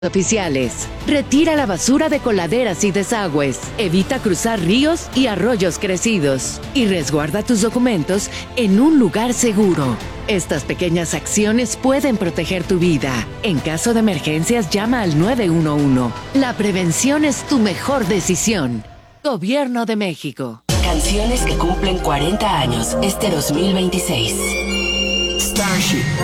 oficiales. Retira la basura de coladeras y desagües. Evita cruzar ríos y arroyos crecidos. Y resguarda tus documentos en un lugar seguro. Estas pequeñas acciones pueden proteger tu vida. En caso de emergencias, llama al 911. La prevención es tu mejor decisión. Gobierno de México. Canciones que cumplen 40 años este 2026. Starship.